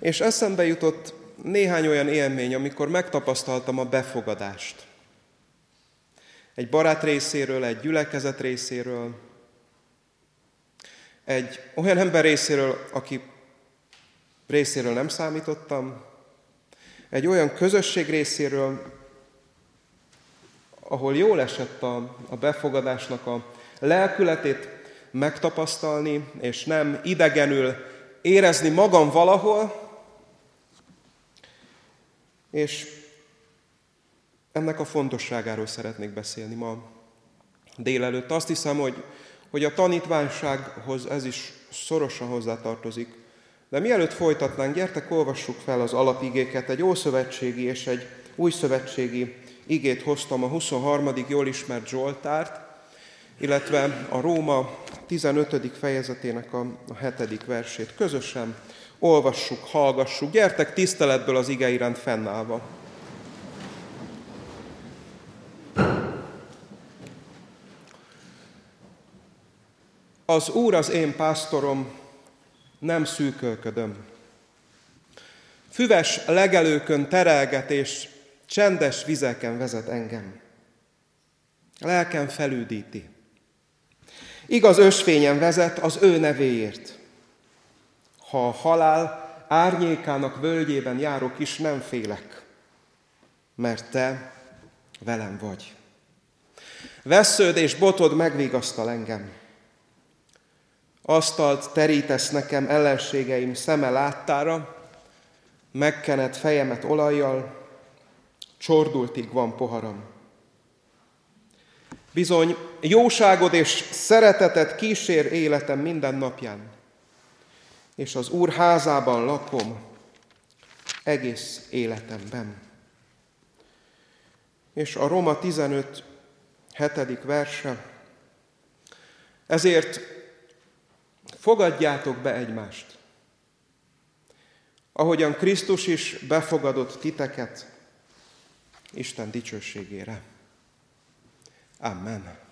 És eszembe jutott néhány olyan élmény, amikor megtapasztaltam a befogadást. Egy barát részéről, egy gyülekezet részéről, egy olyan ember részéről, aki részéről nem számítottam, egy olyan közösség részéről, ahol jól esett a befogadásnak a lelkületét megtapasztalni, és nem idegenül érezni magam valahol, és ennek a fontosságáról szeretnék beszélni ma délelőtt. Azt hiszem, hogy a tanítványsághoz ez is szorosan hozzátartozik. De mielőtt folytatnánk, gyertek, olvassuk fel az alapigéket. Egy ószövetségi és egy újszövetségi igét hoztam, a 23. jól ismert Zsoltárt, illetve a Róma 15. fejezetének a 7. versét. Közösen olvassuk, hallgassuk. Gyertek tiszteletből az ige iránt fennállva. Az Úr az én pásztorom, nem szűkölködöm. Füves legelőkön terelget, és csendes vizeken vezet engem. Lelkem felüdíti. Igaz ösvényen vezet az ő nevéért. Ha a halál árnyékának völgyében járok is, nem félek, mert te velem vagy. Vessződ és botod megvigasztal engem. Asztalt terítesz nekem ellenségeim szeme láttára, megkened fejemet olajjal, csordultig van poharam. Bizony, jóságod és szereteted kísér életem minden napján, és az Úr házában lakom egész életemben. És a Róma 15. 7. verse. Ezért fogadjátok be egymást, ahogyan Krisztus is befogadott titeket Isten dicsőségére. Amen.